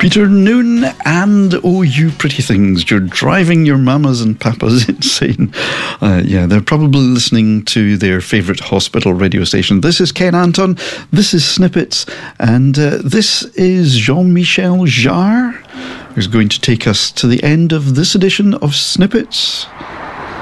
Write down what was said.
Peter Noon and Oh You Pretty Things. You're driving your mamas and papas insane. They're probably listening to their favourite hospital radio station. This is Ken Anton, this is Snippets, and this is Jean-Michel Jarre, who's going to take us to the end of this edition of Snippets.